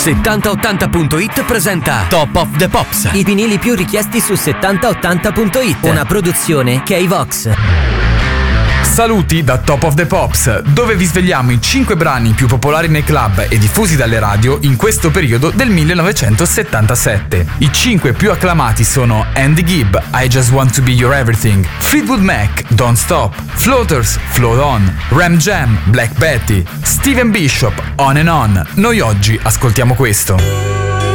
7080.it presenta Top of the Pops, i vinili più richiesti su 7080.it, una produzione K-Vox. Saluti da Top of the Pops, dove vi svegliamo i 5 brani più popolari nei club e diffusi dalle radio in questo periodo del 1977. I 5 più acclamati sono Andy Gibb, I Just Want to Be Your Everything, Fleetwood Mac, Don't Stop, Floaters, Float On, Ram Jam, Black Betty, Steven Bishop, On and On. Noi oggi ascoltiamo questo.